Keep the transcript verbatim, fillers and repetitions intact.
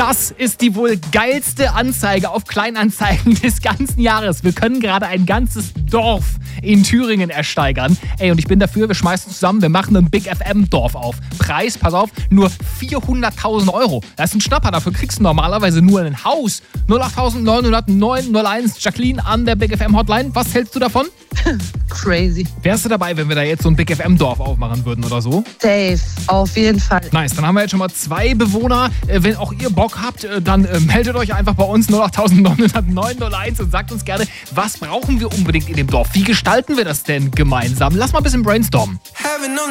Das ist die wohl geilste Anzeige auf Kleinanzeigen des ganzen Jahres. Wir können gerade ein ganzes Dorf in Thüringen ersteigern. Ey, und ich bin dafür, wir schmeißen zusammen, wir machen ein Big F M-Dorf auf. Preis, pass auf, nur vierhunderttausend Euro. Das ist ein Schnapper, dafür kriegst du normalerweise nur ein Haus. null acht neun null neun null eins, Jacqueline an der Big F M-Hotline. Was hältst du davon? Crazy. Wärst du dabei, wenn wir da jetzt so ein Big F M-Dorf aufmachen würden oder so? Safe, auf jeden Fall. Nice, dann haben wir jetzt schon mal zwei Bewohner. Wenn auch ihr Bock habt, dann meldet euch einfach bei uns null acht neun null null eins und sagt uns gerne, was brauchen wir unbedingt in dem Dorf? Wie gestalten wir das denn gemeinsam? Lass mal ein bisschen brainstormen.